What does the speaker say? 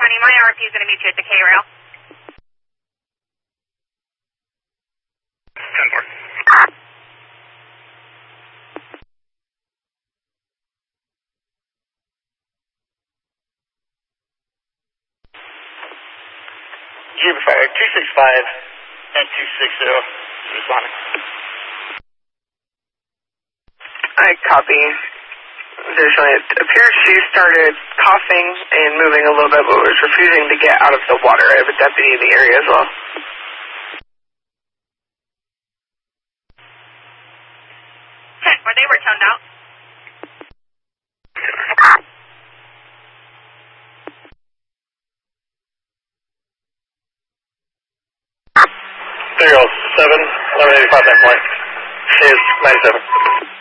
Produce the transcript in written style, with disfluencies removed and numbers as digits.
my RP is going to meet you at the K-Rail. 10-4. Cuba Fire 265 and 260, responding. I copy. Additionally, it appears she started coughing and moving a little bit, but was refusing to get out of the water. I have a deputy in the area as well. Where they were toned out. There you go, 7, 1185 that point. Is 97.